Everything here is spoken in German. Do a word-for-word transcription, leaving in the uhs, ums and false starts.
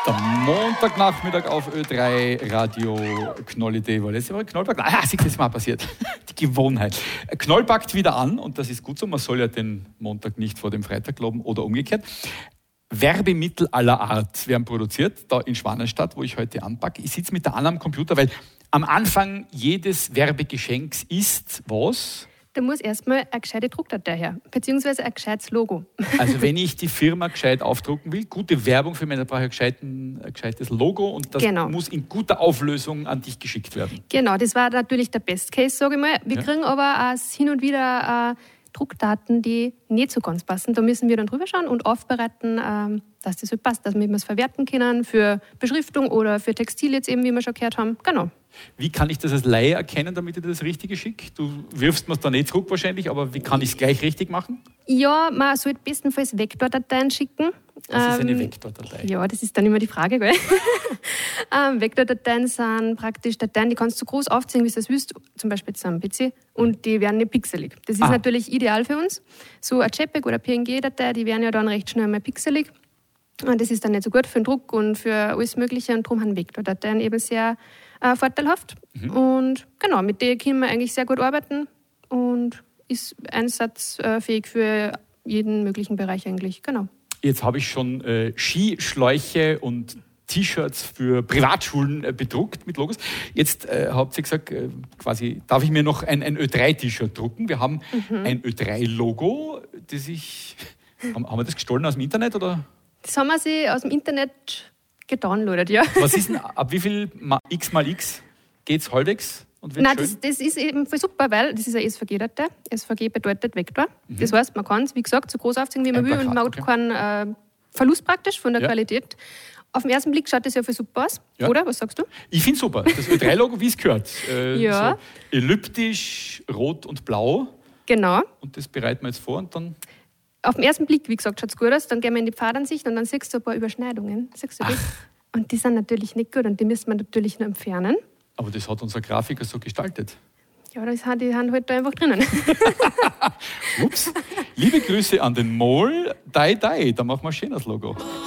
Der Montagnachmittag auf Ö drei, Radio Knoll-Idee. War letzte Woche Knoll-Packt? Ah, sieh, das ist mal passiert. Die Gewohnheit. Knoll packt wieder an und das ist gut so. Man soll ja den Montag nicht vor dem Freitag glauben oder umgekehrt. Werbemittel aller Art werden produziert, da in Schwanenstadt, wo ich heute anpacke. Ich sitze mit der Anna am Computer, weil am Anfang jedes Werbegeschenks ist was? Da muss erstmal eine gescheite Druckdatei her, beziehungsweise ein gescheites Logo. Also wenn ich die Firma gescheit aufdrucken will, gute Werbung für mich, dann brauche ich ein, ein gescheites Logo und das genau. muss in guter Auflösung an dich geschickt werden. Genau, das war natürlich der Best Case, sage ich mal. Wir ja. kriegen aber auch hin und wieder äh, Druckdaten, die nicht so ganz passen. Da müssen wir dann drüber schauen und aufbereiten, ähm, dass das halt passt, dass wir es verwerten können für Beschriftung oder für Textil jetzt eben, wie wir schon gehört haben. Genau. Wie kann ich das als Laie erkennen, damit ich das Richtige schicke? Du wirfst mir es dann nicht zurück wahrscheinlich, aber wie kann ich es gleich richtig machen? Ja, man sollte bestenfalls Vektordateien schicken. Was ist eine Vektordatei? Ja, das ist dann immer die Frage, gell? ähm, Vektordateien sind praktisch Dateien, die kannst du groß aufziehen, wie du das willst, zum Beispiel jetzt am P C, und die werden nicht pixelig. Das ist ah. natürlich ideal für uns. So eine JPEG oder P N G-Datei, die werden ja dann recht schnell mal pixelig. Und das ist dann nicht so gut für den Druck und für alles Mögliche. Und darum haben Vektordateien eben sehr äh, vorteilhaft. Mhm. Und genau, mit denen können wir eigentlich sehr gut arbeiten und ist einsatzfähig für jeden möglichen Bereich eigentlich. Genau. Jetzt habe ich schon äh, Skischläuche und T-Shirts für Privatschulen äh, bedruckt mit Logos. Jetzt äh, habt ihr gesagt, äh, quasi, darf ich mir noch ein, ein Ö drei T-Shirt drucken? Wir haben mhm. ein Ö drei Logo, das ich... haben, haben wir das gestohlen aus dem Internet, oder? Das haben wir sich aus dem Internet gedownloadet, ja. Was ist denn, ab wie viel x mal x geht es halbwegs? Und Nein, das, das ist eben voll super, weil das ist eine S V G-Datei. S V G bedeutet Vektor. Mhm. Das heißt, man kann es, wie gesagt, so groß aufziehen, wie man ein will, Plakat, und man hat okay. keinen äh, Verlust praktisch von der ja. Qualität. Auf den ersten Blick schaut das ja voll super aus, ja. oder? Was sagst du? Ich finde es super. Das Ö drei Logo, wie es gehört. Äh, ja. So elliptisch, rot und blau. Genau. Und das bereiten wir jetzt vor und dann... Auf den ersten Blick, wie gesagt, schaut es gut aus. Dann gehen wir in die Pfadansicht und dann siehst du ein paar Überschneidungen. Siehst du das? Und die sind natürlich nicht gut und die müssen wir natürlich nur entfernen. Aber das hat unser Grafiker so gestaltet. Ja, das hat die haben halt da einfach drinnen. Ups. Liebe Grüße an den Mol. Dai Dai, da machen wir ein schönes Logo.